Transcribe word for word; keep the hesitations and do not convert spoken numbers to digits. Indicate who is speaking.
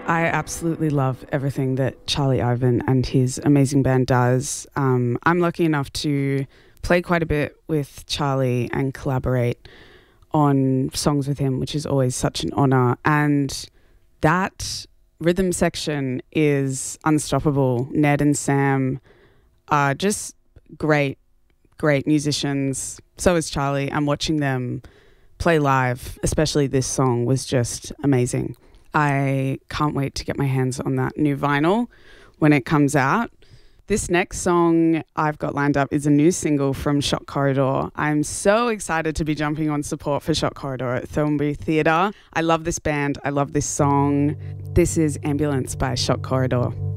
Speaker 1: I absolutely love everything that Charlie Ivan and his amazing band does. Um, I'm lucky enough to play quite a bit with Charlie and collaborate on songs with him, which is always such an honour. And that rhythm section is unstoppable. Ned and Sam are just great, great musicians. So is Charlie. And watching them play live, especially this song, was just amazing. I can't wait to get my hands on that new vinyl when it comes out. This next song I've got lined up is a new single from Shock Corridor. I'm so excited to be jumping on support for Shock Corridor at Thornbury Theatre. I love this band. I love this song. This is Ambulance by Shock Corridor.